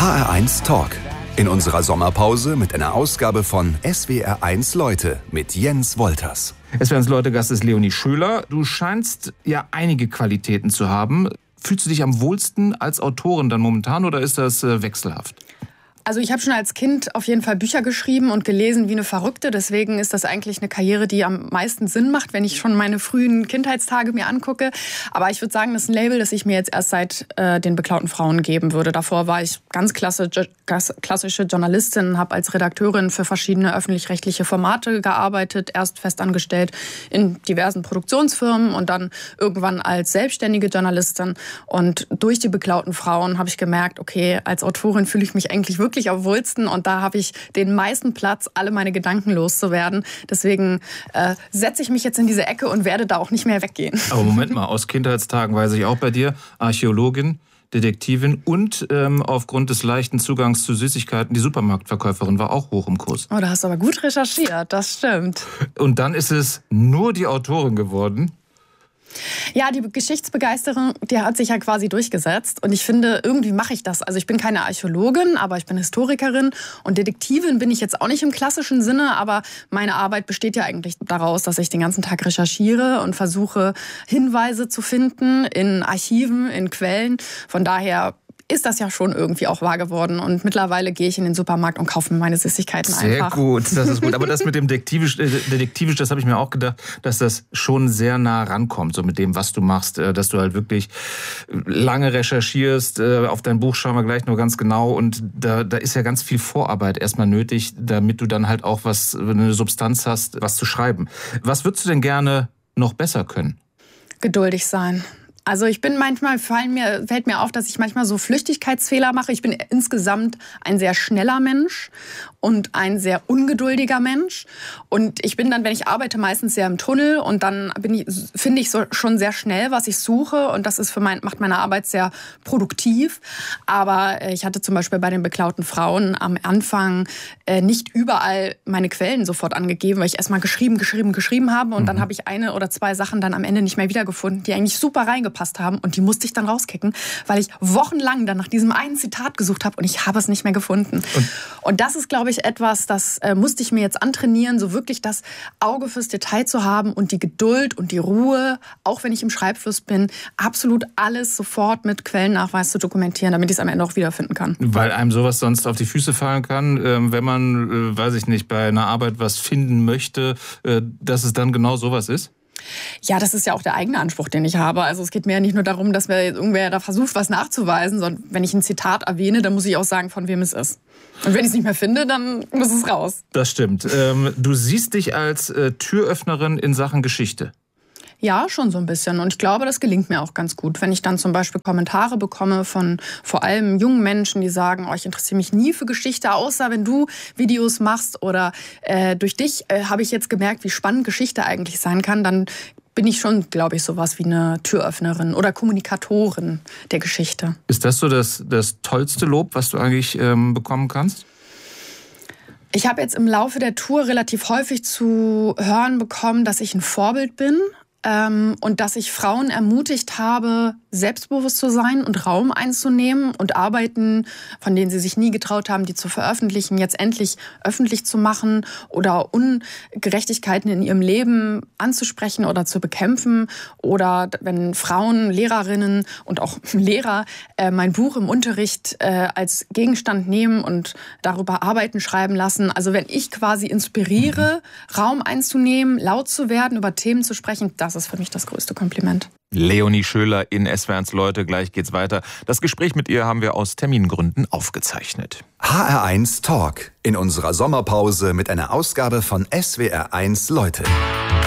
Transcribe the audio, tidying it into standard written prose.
HR1 Talk. In unserer Sommerpause mit einer Ausgabe von SWR1 Leute mit Jens Wolters. SWR1 Leute, Gast ist Leonie Schöler. Du scheinst ja einige Qualitäten zu haben. Fühlst du dich am wohlsten als Autorin dann momentan oder ist das wechselhaft? Also ich habe schon als Kind auf jeden Fall Bücher geschrieben und gelesen wie eine Verrückte. Deswegen ist das eigentlich eine Karriere, die am meisten Sinn macht, wenn ich schon meine frühen Kindheitstage mir angucke. Aber ich würde sagen, das ist ein Label, das ich mir jetzt erst seit den beklauten Frauen geben würde. Davor war ich ganz klassische Journalistin, habe als Redakteurin für verschiedene öffentlich-rechtliche Formate gearbeitet, erst festangestellt in diversen Produktionsfirmen und dann irgendwann als selbstständige Journalistin. Und durch die beklauten Frauen habe ich gemerkt, okay, als Autorin fühle ich mich eigentlich wirklich am wohlsten und da habe ich den meisten Platz, alle meine Gedanken loszuwerden. Deswegen setze ich mich jetzt in diese Ecke und werde da auch nicht mehr weggehen. Aber Moment mal, aus Kindheitstagen weiß ich auch bei dir, Archäologin, Detektivin und aufgrund des leichten Zugangs zu Süßigkeiten, die Supermarktverkäuferin war auch hoch im Kurs. Oh, da hast du aber gut recherchiert, das stimmt. Und dann ist es nur die Autorin geworden. Ja, die Geschichtsbegeisterung, die hat sich ja quasi durchgesetzt. Und ich finde, irgendwie mache ich das. Also ich bin keine Archäologin, aber ich bin Historikerin. Und Detektivin bin ich jetzt auch nicht im klassischen Sinne. Aber meine Arbeit besteht ja eigentlich daraus, dass ich den ganzen Tag recherchiere und versuche, Hinweise zu finden in Archiven, in Quellen. Von daher ist das ja schon irgendwie auch wahr geworden. Und mittlerweile gehe ich in den Supermarkt und kaufe mir meine Süßigkeiten einfach. Sehr gut, das ist gut. Aber das mit dem Detektivisch, das habe ich mir auch gedacht, dass das schon sehr nah rankommt, so mit dem, was du machst. Dass du halt wirklich lange recherchierst. Auf dein Buch schauen wir gleich nur ganz genau. Und da ist ja ganz viel Vorarbeit erstmal nötig, damit du dann halt auch eine Substanz hast, was zu schreiben. Was würdest du denn gerne noch besser können? Geduldig sein. Also fällt mir auf, dass ich manchmal so Flüchtigkeitsfehler mache. Ich bin insgesamt ein sehr schneller Mensch und ein sehr ungeduldiger Mensch. Und ich bin dann, wenn ich arbeite, meistens sehr im Tunnel und dann finde ich so schon sehr schnell, was ich suche. Und das ist macht meine Arbeit sehr produktiv. Aber ich hatte zum Beispiel bei den beklauten Frauen am Anfang nicht überall meine Quellen sofort angegeben, weil ich erstmal geschrieben habe. Und dann habe ich eine oder zwei Sachen dann am Ende nicht mehr wiedergefunden, die eigentlich super reingepasst haben und die musste ich dann rauskicken, weil ich wochenlang dann nach diesem einen Zitat gesucht habe und ich habe es nicht mehr gefunden. Und das ist, glaube ich, etwas, das musste ich mir jetzt antrainieren, so wirklich das Auge fürs Detail zu haben und die Geduld und die Ruhe, auch wenn ich im Schreibfluss bin, absolut alles sofort mit Quellennachweis zu dokumentieren, damit ich es am Ende auch wiederfinden kann. Weil einem sowas sonst auf die Füße fallen kann, wenn man, weiß ich nicht, bei einer Arbeit was finden möchte, dass es dann genau sowas ist? Ja, das ist ja auch der eigene Anspruch, den ich habe. Also es geht mir ja nicht nur darum, dass irgendwer da versucht, was nachzuweisen, sondern wenn ich ein Zitat erwähne, dann muss ich auch sagen, von wem es ist. Und wenn ich es nicht mehr finde, dann muss es raus. Das stimmt. Du siehst dich als Türöffnerin in Sachen Geschichte. Ja, schon so ein bisschen. Und ich glaube, das gelingt mir auch ganz gut. Wenn ich dann zum Beispiel Kommentare bekomme von vor allem jungen Menschen, die sagen, ich interessiere mich nie für Geschichte, außer wenn du Videos machst oder durch dich habe ich jetzt gemerkt, wie spannend Geschichte eigentlich sein kann, dann bin ich schon, glaube ich, sowas wie eine Türöffnerin oder Kommunikatorin der Geschichte. Ist das so das tollste Lob, was du eigentlich bekommen kannst? Ich habe jetzt im Laufe der Tour relativ häufig zu hören bekommen, dass ich ein Vorbild bin. Und dass ich Frauen ermutigt habe, selbstbewusst zu sein und Raum einzunehmen und Arbeiten, von denen sie sich nie getraut haben, die zu veröffentlichen, jetzt endlich öffentlich zu machen oder Ungerechtigkeiten in ihrem Leben anzusprechen oder zu bekämpfen. Oder wenn Frauen, Lehrerinnen und auch Lehrer mein Buch im Unterricht als Gegenstand nehmen und darüber Arbeiten schreiben lassen. Also wenn ich quasi inspiriere, Raum einzunehmen, laut zu werden, über Themen zu sprechen, das ist für mich das größte Kompliment. Leonie Schöler in SWR1 Leute, gleich geht's weiter. Das Gespräch mit ihr haben wir aus Termingründen aufgezeichnet. HR1 Talk in unserer Sommerpause mit einer Ausgabe von SWR1 Leute.